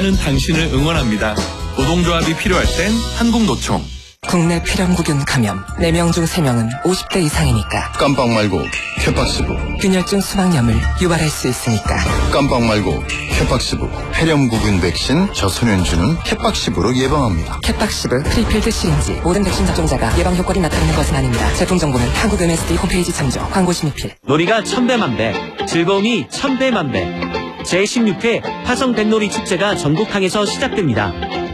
일하는 당신을 응원합니다. 노동조합이 필요할 땐 한국노총. 국내 폐렴구균 감염 4명 중 3명은 50대 이상이니까. 깜빡 말고 케팍스부. 균열증 수막염을 유발할 수 있으니까. 깜빡 말고 케팍스부. 폐렴구균 백신 저소년주는 케팍스부로 예방합니다. 케팍시브 프리필드 시린지. 모든 백신 접종자가 예방 효과가 나타나는 것은 아닙니다. 제품 정보는 한국 MSD 홈페이지 참조. 광고 심의필. 놀이가 1000배만배, 즐거움이 1000배만배. 제16회 화성 뱃놀이 축제가 전국항에서 시작됩니다.